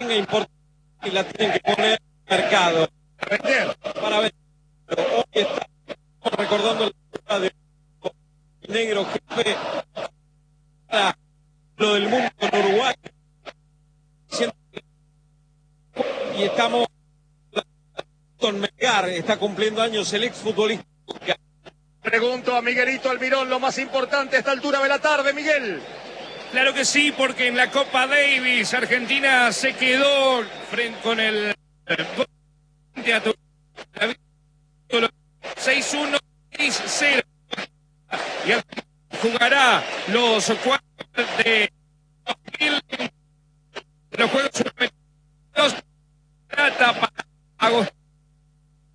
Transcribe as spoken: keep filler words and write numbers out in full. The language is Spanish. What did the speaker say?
importante y la tienen que poner en el mercado. Para ver. Hoy estamos recordando la de negro jefe para lo del mundo en Uruguay. Y estamos con Melgar, está cumpliendo años el exfutbolista. Pregunto a Miguelito Almirón lo más importante a esta altura de la tarde, Miguel. Claro que sí, porque en la Copa Davis Argentina se quedó frente con el seis uno, seis cero y jugará los cuartos de